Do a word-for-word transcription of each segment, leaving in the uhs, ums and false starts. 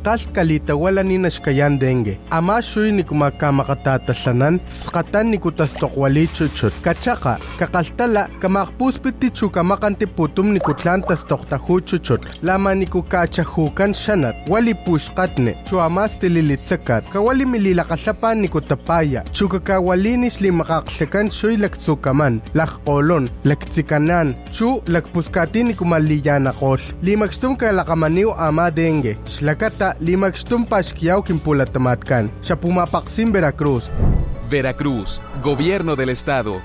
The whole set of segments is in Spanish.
Akal kalita wala ni nashkayan dengue. Ama shuy ni kumakamakatatasanan, skatan ni kutastokwali chuchut. Kachaka, kakaltala, kamakpuspiti chukamakantiputum ni kutlantas toktahu chuchut. Lama ni kukachahukan shanat, wali pushkatne, chuamas tililitsakat, kawali mililakasapan ni kutapaya, chukakawalinis li makaksakan shuy laktsukaman, lakkolon, laktsikanan, chu lakpuskati ni kumaliyanakol, limagstum kalakamaniw ama dengue, shlakata limagstum pashkiyaw kimpulatamatkan, siya pumapaksim Veracruz. Veracruz, Gobierno del Estado.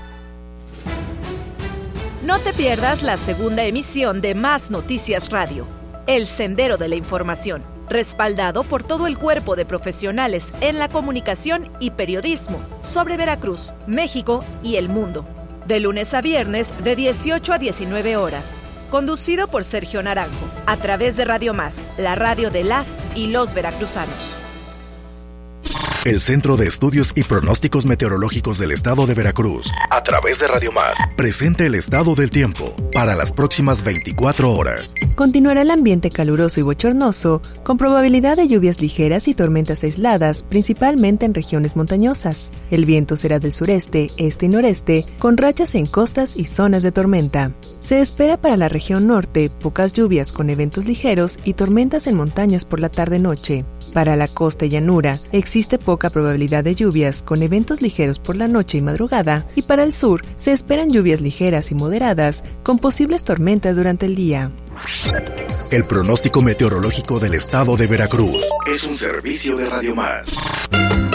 No te pierdas la segunda emisión de Más Noticias Radio, El Sendero de la Información, respaldado por todo el cuerpo de profesionales en la comunicación y periodismo sobre Veracruz, México y el mundo. De lunes a viernes de dieciocho a diecinueve horas. Conducido por Sergio Naranjo, a través de Radio Más, la radio de las y los veracruzanos. El Centro de Estudios y Pronósticos Meteorológicos del Estado de Veracruz, a través de Radio Más, presenta el estado del tiempo para las próximas veinticuatro horas. Continuará el ambiente caluroso y bochornoso, con probabilidad de lluvias ligeras y tormentas aisladas, principalmente en regiones montañosas. El viento será del sureste, este y noreste, con rachas en costas y zonas de tormenta. Se espera para la región norte pocas lluvias con eventos ligeros y tormentas en montañas por la tarde-noche. Para la costa y llanura, existe poca probabilidad de lluvias con eventos ligeros por la noche y madrugada, y para el sur se esperan lluvias ligeras y moderadas con posibles tormentas durante el día. El pronóstico meteorológico del Estado de Veracruz es un servicio de Radio Más.